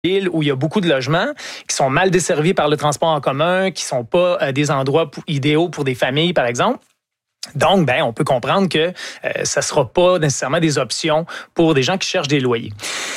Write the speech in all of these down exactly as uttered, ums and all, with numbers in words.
villes où il y a beaucoup de logements qui sont mal desservis par le transport en commun, qui sont pas euh, des endroits pour, idéaux pour des familles, par exemple. Donc, ben, on peut comprendre que euh, ça sera pas nécessairement des options pour des gens qui cherchent des loyers.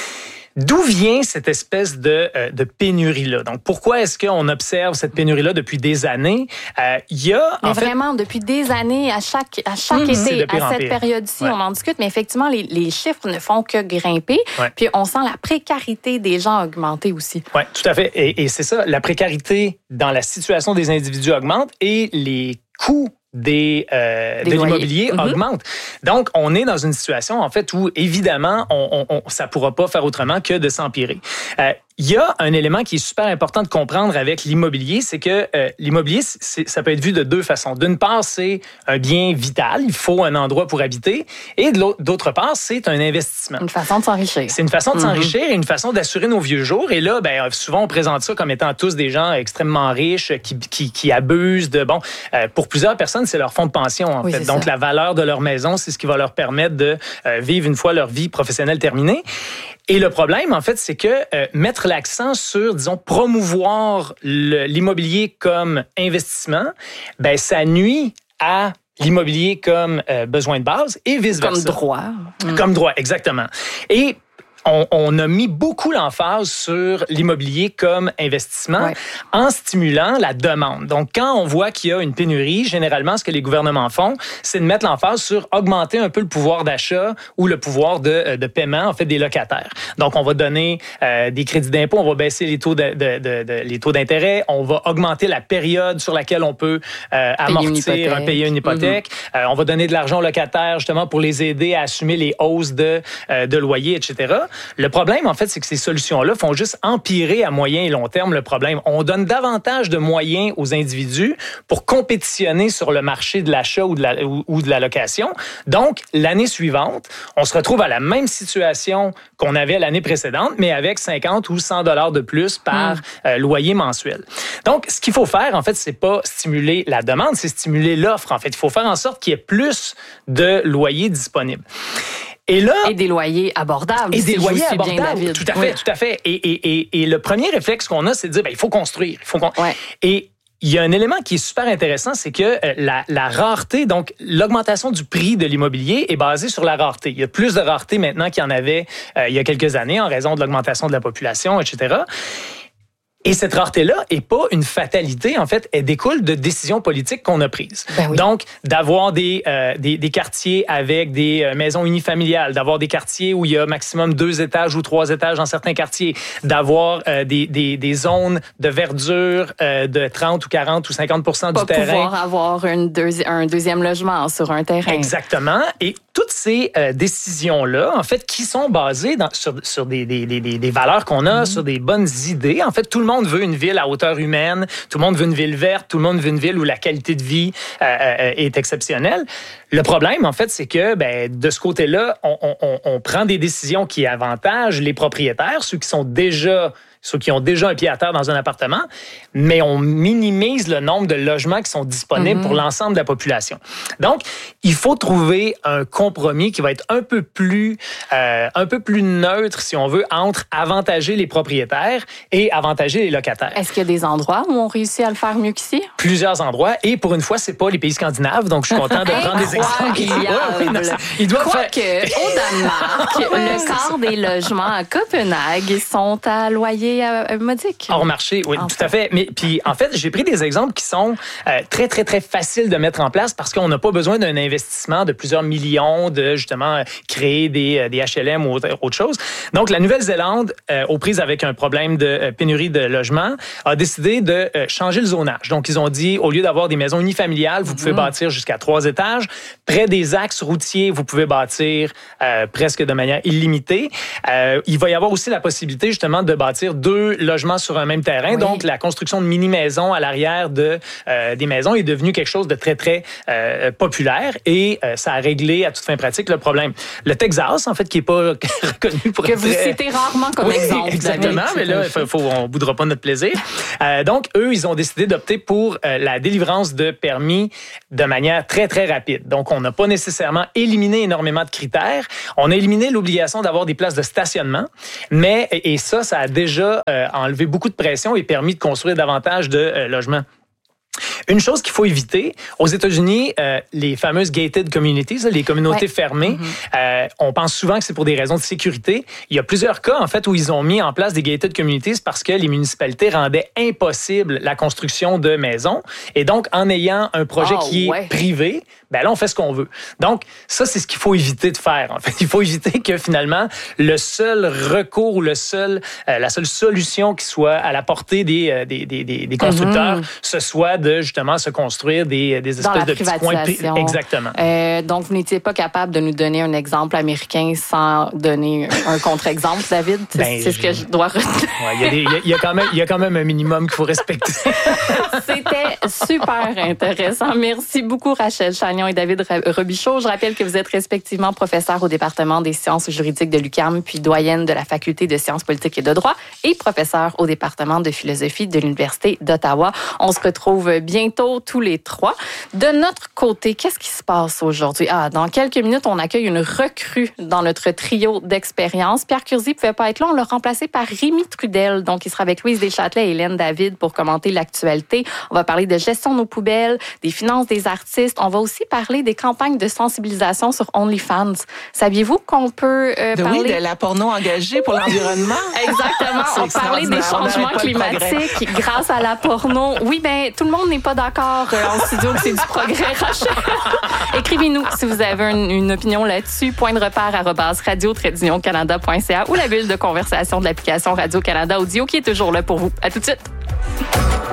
D'où vient cette espèce de, euh, de pénurie-là? Donc, pourquoi est-ce qu'on observe cette pénurie-là depuis des années? Euh, il y a, mais en vraiment, fait, depuis des années, à chaque, à chaque mmh, été, à cette période-ci, ouais. on en discute, mais effectivement, les, les chiffres ne font que grimper. Ouais. Puis, on sent la précarité des gens augmenter aussi. Oui, tout à fait. Et, et c'est ça, la précarité dans la situation des individus augmente et les coûts Des, euh, de l'immobilier mm-hmm. augmente. Donc, on est dans une situation, en fait, où, évidemment, on, on, on, ça ne pourra pas faire autrement que de s'empirer. Euh, Il y a un élément qui est super important de comprendre avec l'immobilier, c'est que euh, l'immobilier, c'est, ça peut être vu de deux façons. D'une part, c'est un bien vital, il faut un endroit pour habiter, et de l'autre, d'autre part, c'est un investissement. Une façon de s'enrichir. C'est une façon de mm-hmm. s'enrichir et une façon d'assurer nos vieux jours. Et là, ben, souvent, on présente ça comme étant tous des gens extrêmement riches qui, qui, qui abusent de... Bon, euh, pour plusieurs personnes, c'est leur fonds de pension, en oui, fait. Donc, ça. La valeur de leur maison, c'est ce qui va leur permettre de euh, vivre une fois leur vie professionnelle terminée. Et le problème, en fait, c'est que euh, mettre l'accent sur, disons, promouvoir le, l'immobilier comme investissement, ben ça nuit à l'immobilier comme euh, besoin de base et vice-versa. Comme droit. Comme droit, exactement. Et On, on a mis beaucoup l'emphase sur l'immobilier comme investissement ouais. en stimulant la demande. Donc, quand on voit qu'il y a une pénurie, généralement, ce que les gouvernements font, c'est de mettre l'emphase sur augmenter un peu le pouvoir d'achat ou le pouvoir de, de paiement, en fait, des locataires. Donc, on va donner euh, des crédits d'impôt, on va baisser les taux, de, de, de, de, les taux d'intérêt, on va augmenter la période sur laquelle on peut euh, amortir, une payer une hypothèque. Mm-hmm. Euh, on va donner de l'argent aux locataires, justement, pour les aider à assumer les hausses de, euh, de loyer, et cetera. Le problème, en fait, c'est que ces solutions-là font juste empirer à moyen et long terme le problème. On donne davantage de moyens aux individus pour compétitionner sur le marché de l'achat ou de la, ou, ou de la location. Donc, l'année suivante, on se retrouve à la même situation qu'on avait l'année précédente, mais avec cinquante ou cent dollars de plus par mmh. euh, loyer mensuel. Donc, ce qu'il faut faire, en fait, c'est pas stimuler la demande, c'est stimuler l'offre. En fait, il faut faire en sorte qu'il y ait plus de loyers disponibles. Et là, et des loyers abordables. Et des si loyers abordables, tout à fait, oui. tout à fait. Et, et, et, et le premier réflexe qu'on a, c'est de dire, ben, il faut construire. Il faut con... ouais. Et il y a un élément qui est super intéressant, c'est que la, la rareté, donc l'augmentation du prix de l'immobilier est basée sur la rareté. Il y a plus de rareté maintenant qu'il y en avait euh, il y a quelques années en raison de l'augmentation de la population, et cetera. Et cette rareté-là n'est pas une fatalité. En fait, elle découle de décisions politiques qu'on a prises. Ben oui. Donc, d'avoir des, euh, des, des quartiers avec des euh, maisons unifamiliales, d'avoir des quartiers où il y a maximum deux étages ou trois étages dans certains quartiers, d'avoir euh, des, des, des zones de verdure euh, de trente ou quarante ou cinquante pour cent du pas terrain. Pouvoir avoir une deuxi- un deuxième logement sur un terrain. Exactement. Et toutes ces euh, décisions-là, en fait, qui sont basées dans, sur, sur des, des, des, des valeurs qu'on a, mmh. sur des bonnes idées. En fait, tout le monde Tout le monde veut une ville à hauteur humaine, tout le monde veut une ville verte, tout le monde veut une ville où la qualité de vie euh, euh, est exceptionnelle. Le problème, en fait, c'est que ben, de ce côté-là, on, on, on prend des décisions qui avantagent les propriétaires, ceux qui sont déjà... ceux qui ont déjà un pied à terre dans un appartement, mais on minimise le nombre de logements qui sont disponibles mm-hmm. pour l'ensemble de la population. Donc, il faut trouver un compromis qui va être un peu plus, euh, un peu plus neutre, si on veut, entre avantager les propriétaires et avantager les locataires. Est-ce qu'il y a des endroits où on réussit à le faire mieux qu'ici? Plusieurs endroits, et pour une fois, c'est pas les pays scandinaves, donc je suis content de prendre des exemples. Ouais, non, il doit faire... que, au Danemark, le quart des logements à Copenhague sont à loyer modique. Hors marché, oui, en tout fait. à fait. Mais puis, en fait, j'ai pris des exemples qui sont euh, très, très, très faciles de mettre en place parce qu'on n'a pas besoin d'un investissement de plusieurs millions de, justement, euh, créer des, des H L M ou autre, autre chose. Donc, la Nouvelle-Zélande, euh, aux prises avec un problème de euh, pénurie de logements, a décidé de euh, changer le zonage. Donc, ils ont dit, au lieu d'avoir des maisons unifamiliales, vous pouvez mmh. bâtir jusqu'à trois étages. Près des axes routiers, vous pouvez bâtir euh, presque de manière illimitée. Euh, il va y avoir aussi la possibilité, justement, de bâtir deux logements sur un même terrain. Oui. Donc, la construction de mini-maisons à l'arrière de, euh, des maisons est devenue quelque chose de très, très euh, populaire et euh, ça a réglé à toute toute fin pratique le problème. Le Texas, en fait, qui n'est pas reconnu pour que être... vous citez rarement comme oui, exemple. Exactement, mais là, faut, faut, on ne boudera pas notre plaisir. Euh, donc, eux, ils ont décidé d'opter pour euh, la délivrance de permis de manière très, très rapide. Donc, on n'a pas nécessairement éliminé énormément de critères. On a éliminé l'obligation d'avoir des places de stationnement, mais, et ça, ça a déjà euh, enlevé beaucoup de pression et permis de construire davantage de euh, logements. Une chose qu'il faut éviter, aux États-Unis, euh, les fameuses gated communities, les communautés ouais. fermées, mm-hmm. euh, on pense souvent que c'est pour des raisons de sécurité. Il y a plusieurs cas, en fait, où ils ont mis en place des gated communities parce que les municipalités rendaient impossible la construction de maisons. Et donc, en ayant un projet oh, qui ouais. est privé, ben là, on fait ce qu'on veut. Donc, ça, c'est ce qu'il faut éviter de faire. En fait, il faut éviter que finalement, le seul recours ou le seul, euh, la seule solution qui soit à la portée des, euh, des, des, des, des constructeurs, mm-hmm. ce soit de justement se construire des, des espèces de petits coins. Exactement. Euh, donc, vous n'étiez pas capable de nous donner un exemple américain sans donner un contre-exemple, David? C'est, ben, c'est ce que je dois retenir. Ouais, il y a des, il y a, il y a quand même, il y a quand même un minimum qu'il faut respecter. C'était super intéressant. Merci beaucoup, Rachel Chagnon et David Robichaud. Je rappelle que vous êtes respectivement professeur au département des sciences juridiques de l'U Q A M, puis doyenne de la faculté de sciences politiques et de droit, et professeur au département de philosophie de l'Université d'Ottawa. On se retrouve bientôt tous les trois. De notre côté, qu'est-ce qui se passe aujourd'hui? Ah, dans quelques minutes, on accueille une recrue dans notre trio d'expérience. Pierre Curzi ne pouvait pas être là. On l'a remplacé par Rémi Trudel. Donc, il sera avec Louise Deschâtelet et Hélène David pour commenter l'actualité. On va parler de gestion de nos poubelles, des finances des artistes. On va aussi parler des campagnes de sensibilisation sur OnlyFans. Saviez-vous qu'on peut euh, de, parler... Oui, de la porno engagée pour l'environnement. Exactement. On parlait des changements climatiques grâce à la porno. Oui, bien, tout le monde n'est pas d'accord euh, en studio que c'est du progrès, Rachel. Écrivez-nous si vous avez une, une opinion là-dessus. Point de repère arobase radio tiret canada point c a ou la bulle de conversation de l'application Radio-Canada Audio qui est toujours là pour vous. À tout de suite.